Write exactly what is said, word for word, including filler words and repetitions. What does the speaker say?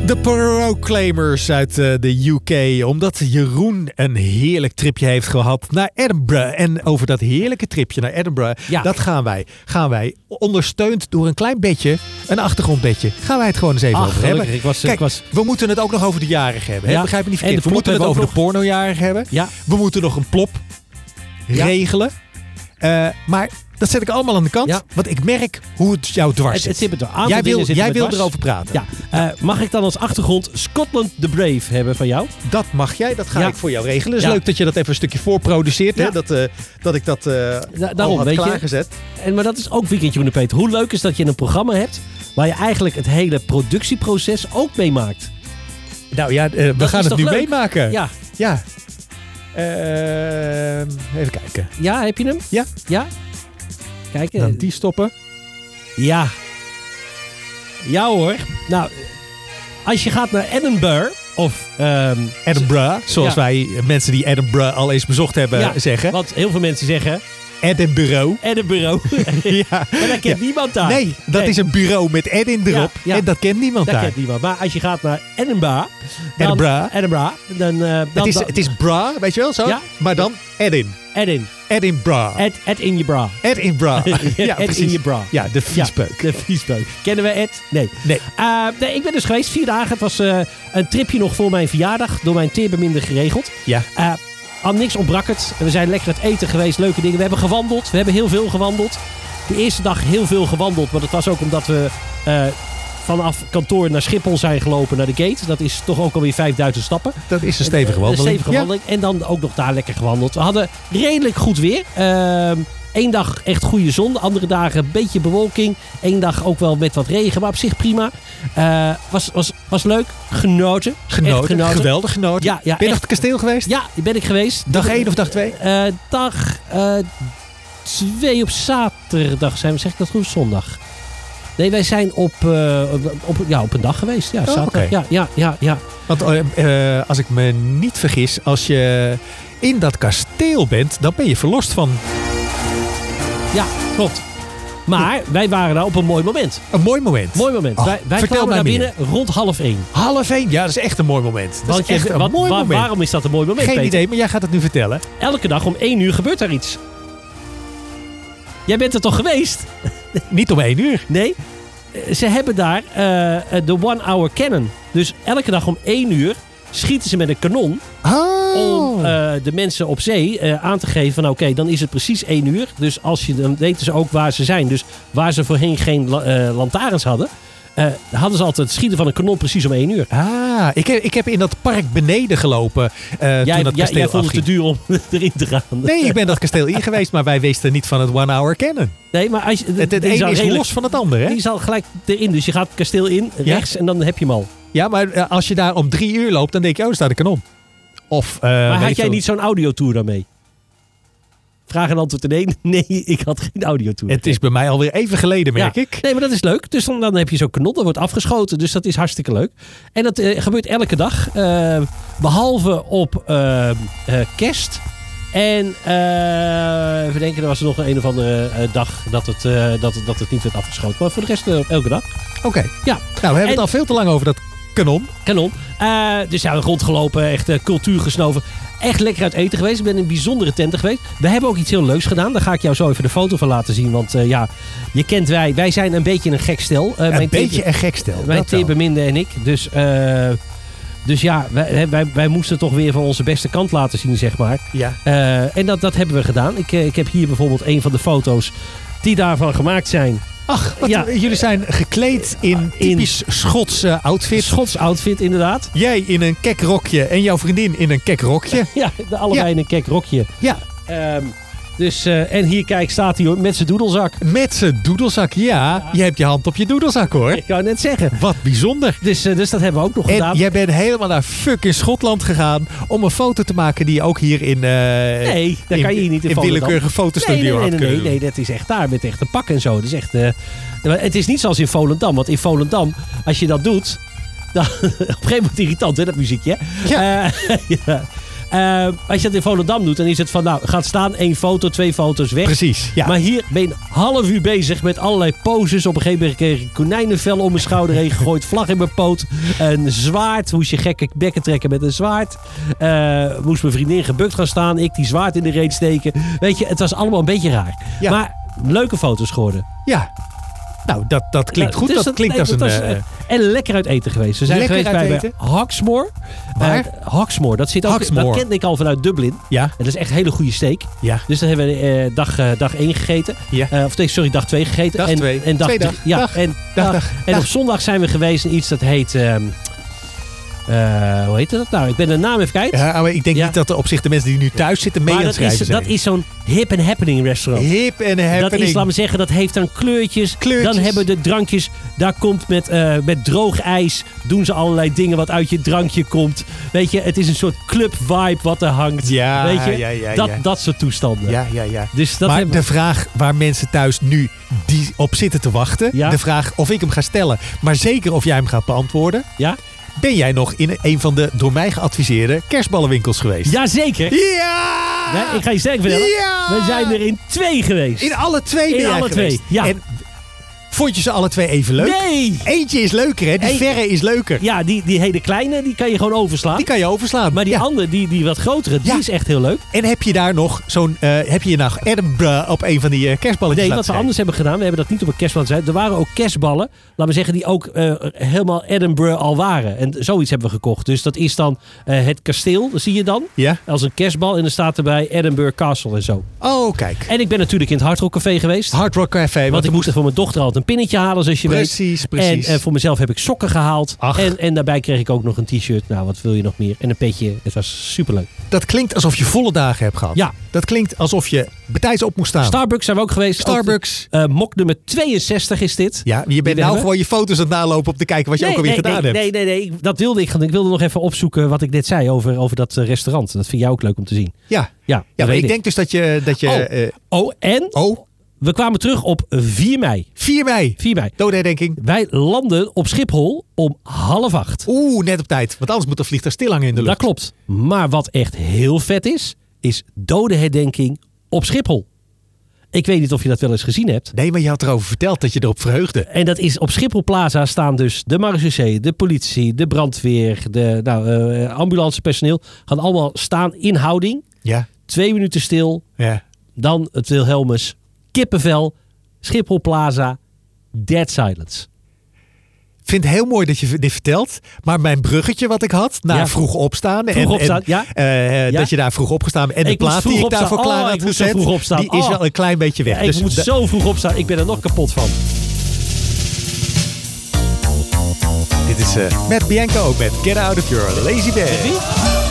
De Proclaimers uit uh, de U K. Omdat Jeroen een heerlijk tripje heeft gehad naar Edinburgh. En over dat heerlijke tripje naar Edinburgh, ja. dat gaan wij, gaan wij, ondersteund door een klein bedje, een achtergrondbedje, gaan wij het gewoon eens even Ach, over hebben. Ik was, Kijk, ik was... we moeten het ook nog over de jarigen hebben. Ja. Begrijp me niet verkeerd. We moeten het over nog... de pornojarigen hebben. Ja. We moeten nog een plop ja. regelen. Uh, maar dat zet ik allemaal aan de kant. Ja. Want ik merk hoe het jou dwars zit. Het, het zit jij wil, jij wil erover praten. Ja. Uh, mag ik dan als achtergrond Scotland the Brave hebben van jou? Dat mag jij. Dat ga ja. ik voor jou regelen. Het is ja. leuk dat je dat even een stukje voorproduceert. Ja. Hè? Dat, uh, dat ik dat uh, da- daarom, al had weet klaargezet. Je, en, maar dat is ook Weekendje Jeroen en Peter. Hoe leuk is dat je een programma hebt waar je eigenlijk het hele productieproces ook meemaakt? Nou ja, uh, we dat gaan het nu leuk? meemaken. Ja. Ja. Uh, even kijken. Ja, heb je hem? Ja. Ja? Kijk. Dan die stoppen. Ja. Ja hoor. Nou, als je gaat naar Edinburgh of... Um, Edinburgh, zoals ja. wij mensen die Edinburgh al eens bezocht hebben ja, zeggen. Want heel veel mensen zeggen... Edinburgh. Edinburgh. ja. Maar dat kent ja. niemand daar. Nee, dat nee. is een bureau met Edin erop. Ja, ja. En dat kent niemand dat daar. Dat kent niemand. Maar als je gaat naar Edinburgh... Dan, Edinburgh. Edinburgh. Dan, uh, dan, het, is, dan, het is bra, weet je wel zo? Ja. Maar dan Edin. Edin. Edinburgh. Ed, Ed in je bra. Edinburgh. ja, Ed in je bra. Ja, de viespeuk. Ja, de viespeuk. Kennen we Ed? Nee. Nee. Uh, nee. Ik ben dus geweest, vier dagen. Het was uh, een tripje nog voor mijn verjaardag. Door mijn teerbeminder geregeld. Ja. Uh, Aan niks ontbrak het. We zijn lekker het eten geweest, leuke dingen. We hebben gewandeld. We hebben heel veel gewandeld. De eerste dag heel veel gewandeld. Maar dat was ook omdat we uh, vanaf kantoor naar Schiphol zijn gelopen naar de gate. Dat is toch ook alweer vijfduizend stappen. Dat is een stevige wandeling. Een stevige wandeling. Ja. En dan ook nog daar lekker gewandeld. We hadden redelijk goed weer. Uh, Eén dag echt goede zon. De andere dagen een beetje bewolking. Eén dag ook wel met wat regen. Maar op zich prima. Uh, was, was, was leuk. Genoten. Genoten. genoten. Geweldig genoten. Ja, ja, ben je nog het kasteel geweest? Ja, ben ik geweest. Dag één of dag twee? Uh, dag uh, twee op zaterdag zijn we. Zeg ik dat goed? Zondag. Nee, wij zijn op, uh, op, ja, op een dag geweest. Ja, zaterdag. Oh, okay. ja, ja, ja, ja. Want uh, als ik me niet vergis, als je in dat kasteel bent, dan ben je verlost van... Ja, klopt. Maar wij waren daar op een mooi moment. Een mooi moment? Mooi moment. Oh, wij wij kwamen naar binnen meer. rond half één. Half één? Ja, dat is echt een mooi moment. Dat Want is echt je, een wat, mooi wa- moment. Waarom is dat een mooi moment, Geen Peter? idee, maar jij gaat het nu vertellen. Elke dag om één uur gebeurt er iets. Jij bent er toch geweest? Niet om één uur. Nee. Ze hebben daar uh, de one hour cannon. Dus elke dag om één uur schieten ze met een kanon. Oh. Om uh, de mensen op zee uh, aan te geven van oké, okay, dan is het precies één uur. Dus als je, dan weten ze ook waar ze zijn. Dus waar ze voorheen geen uh, lantaarns hadden, uh, hadden ze altijd het schieten van een kanon precies om één uur. Ah, ik heb, ik heb in dat park beneden gelopen uh, jij, toen dat jij, kasteel jij vond het te duur om erin te gaan. Nee, ik ben dat kasteel in geweest, maar wij wisten niet van het one hour cannon. Nee, maar als je, het het een is redelijk, los van het ander, hè? Die zal gelijk erin. Dus je gaat het kasteel in, rechts ja? en dan heb je hem al. Ja, maar uh, als je daar om drie uur loopt, dan denk je, oh, daar staat een kanon. Of, uh, maar had jij zo... niet zo'n audiotour daarmee? Vraag en antwoord in één. Nee, ik had geen audiotour. Het is bij mij alweer even geleden, merk ja. ik. Nee, maar dat is leuk. Dus dan, dan heb je zo'n kanon, dat wordt afgeschoten. Dus dat is hartstikke leuk. En dat uh, gebeurt elke dag. Uh, behalve op uh, uh, kerst. En uh, even denken, er was er nog een, een of andere uh, dag dat het, uh, dat, het, dat het niet werd afgeschoten. Maar voor de rest uh, elke dag. Oké. Okay. Ja. Nou, we hebben en, het al veel te lang over dat kanon. Kanon. Uh, dus ja, rondgelopen, echt uh, cultuur gesnoven. Echt lekker uit eten geweest. Ik ben in bijzondere tenten geweest. We hebben ook iets heel leuks gedaan. Daar ga ik jou zo even de foto van laten zien. Want uh, ja, je kent wij. Wij zijn een beetje een gek stel. Uh, een mijn beetje een gek stel. Mijn teerbeminde en ik. Dus, uh, dus ja, wij, wij, wij moesten toch weer van onze beste kant laten zien, zeg maar. Ja. Uh, en dat, dat hebben we gedaan. Ik, uh, ik heb hier bijvoorbeeld een van de foto's die daarvan gemaakt zijn. Ach, wat, ja. jullie zijn gekleed in typisch in Schotse outfit. Schots outfit, inderdaad. Jij in een kek rokje en jouw vriendin in een kek rokje. Ja, allebei ja. in een kek rokje. Ja. Um, dus, uh, en hier, kijk, staat hij hoor, met zijn doedelzak. Met zijn doedelzak, ja. ja. Je hebt je hand op je doedelzak, hoor. Ik wou net zeggen. Wat bijzonder. Dus, uh, dus dat hebben we ook nog en gedaan. jij bent helemaal naar fucking Schotland gegaan om een foto te maken die je ook hier in... Uh, nee, daar kan je hier niet in in willekeurige fotostudio nee, nee, nee, had nee, kunnen nee, nee, dat is echt daar met echt een pak en zo. Dat is echt... Uh, het is niet zoals in Volendam, want in Volendam, als je dat doet... Dan, op een gegeven moment irritant, hè, dat muziekje. Ja. Uh, ja. Uh, als je dat in Volendam doet, dan is het van, nou, gaat staan, één foto, twee foto's weg. Precies, ja. Maar hier ben je een half uur bezig met allerlei poses. Op een gegeven moment kreeg ik konijnenvel om mijn schouder heen gegooid, vlag in mijn poot, een zwaard. Moest je gekke bekken trekken met een zwaard. Uh, moest mijn vriendin gebukt gaan staan, ik die zwaard in de reet steken. Weet je, het was allemaal een beetje raar. Ja. Maar leuke foto's geworden. Ja. Nou, dat, dat klinkt goed. Dus dat klinkt nee, als een... Was, uh, en lekker uit eten geweest. We zijn geweest bij, bij Hawksmoor. Waar? Uh, Hawksmoor. Dat, zit ook, Hawksmoor. dat kende ik al vanuit Dublin. Ja. En dat is echt een hele goede steak. Ja. Dus dat hebben we uh, dag, uh, dag één gegeten. Ja. Uh, of nee, sorry, dag twee gegeten. Dag en, twee. En dag twee dag. Ja, dag. En, dag, dag, dag, en dag. op zondag zijn we geweest in iets dat heet... Um, Uh, hoe heet dat nou? Ik ben de naam even kwijt. Ja, maar ik denk ja. niet dat er op zich de mensen die nu thuis zitten mee maar aan het dat schrijven is, zijn. dat is zo'n hip and happening restaurant. Hip and happening. Dat is, laat me zeggen, dat heeft dan kleurtjes. kleurtjes. Dan hebben de drankjes, daar komt met, uh, met droog ijs, doen ze allerlei dingen wat uit je drankje komt. Weet je, het is een soort club vibe wat er hangt. Ja, weet je? ja, ja. Dat, ja. dat soort toestanden. Ja, ja, ja. Dus dat maar hebben... de vraag waar mensen thuis nu die op zitten te wachten. Ja. De vraag of ik hem ga stellen, maar zeker of jij hem gaat beantwoorden. Ja? Ben jij nog in een van de door mij geadviseerde kerstballenwinkels geweest? Jazeker. Ja! Ja, ik ga je sterk vertellen. Ja! We zijn er in twee geweest. In alle twee ben In jij alle geweest. twee, ja. En vond je ze alle twee even leuk? Nee! Eentje is leuker, hè? Die Eén- verre is leuker. Ja, die, die hele kleine, die kan je gewoon overslaan. Die kan je overslaan. Maar die Ja. andere, die, die wat grotere, die Ja. is echt heel leuk. En heb je daar nog zo'n... Uh, heb je nog Edinburgh op een van die uh, kerstballetjes Nee, laten wat we schrijven? anders hebben gedaan, we hebben dat niet op een kerstbal gezet. Er waren ook kerstballen, laten we zeggen, die ook uh, helemaal Edinburgh al waren. En zoiets hebben we gekocht. Dus dat is dan uh, het kasteel, dat zie je dan. Ja? Als een kerstbal. En dan staat erbij Edinburgh Castle en zo. Oh, kijk. En ik ben natuurlijk in het Hard Rock Café geweest. Hard Rock Café. Want Want ik moest er voor mijn dochter altijd een pinnetje halen, zoals je Precies, weet. precies. En uh, voor mezelf heb ik sokken gehaald. Ach. En, en daarbij kreeg ik ook nog een t-shirt. Nou, wat wil je nog meer? En een petje. Het was superleuk. Dat klinkt alsof je volle dagen hebt gehad. Ja. Dat klinkt alsof je betijds op moest staan. Starbucks zijn we ook geweest. Starbucks. Ook, uh, mok nummer tweeënzestig is dit. Ja, je bent nou hebben. gewoon je foto's aan het nalopen om te kijken wat je Nee, ook alweer nee, gedaan nee, hebt. Nee, nee, nee. Dat wilde ik gaan. Ik wilde nog even opzoeken wat ik net zei over, over dat uh, restaurant. Dat vind jij ook leuk om te zien. Ja, Ja, ja dat maar weet ik denk dus dat je... Dat je Oh. uh, Oh, en oh, we kwamen terug op vier mei. vier mei. vier mei. Dodenherdenking. Wij landen op Schiphol om half acht. Oeh, net op tijd. Want anders moet de vliegtuig stil hangen in de lucht. Dat klopt. Maar wat echt heel vet is, is dodenherdenking op Schiphol. Ik weet niet of je dat wel eens gezien hebt. Nee, maar je had erover verteld dat je erop verheugde. En dat is op Schiphol Plaza staan dus de marechaussee, de politie, de brandweer, de nou, uh, ambulancepersoneel. Gaan allemaal staan in houding. Ja, Twee minuten stil. ja. Dan het Wilhelmus. Kippenvel. Schiphol Plaza. Dead silence. Ik vind het heel mooi dat je dit vertelt. Maar mijn bruggetje wat ik had, naar Ja. vroeg opstaan. Vroeg en, opstaan, en, ja. uh, Ja. Dat je daar vroeg opgestaan en de Ik moest plaat die vroeg ik daarvoor opstaan. klaar Oh, had ik moest zo gezet, vroeg opstaan. die is Oh. wel een klein beetje weg. Ja, ik Dus moet da- zo vroeg opstaan. Ik ben er nog kapot van. Dit is uh, met Bianca ook met Get Out of Your Lazy Bed. Wie?